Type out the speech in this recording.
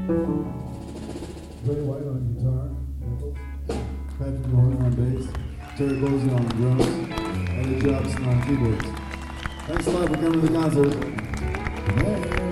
Ray White on guitar, vocals, Patrick Morgan on bass, Terry Bosey on drums, Eddie Jobson on keyboards. Thanks a lot for coming to the concert. Hey.